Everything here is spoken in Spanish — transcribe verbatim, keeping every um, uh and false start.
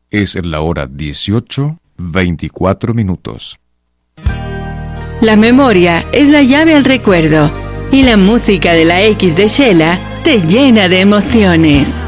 Es la hora dieciocho, veinticuatro minutos. La memoria es la llave al recuerdo y la música de la X de Shela te llena de emociones.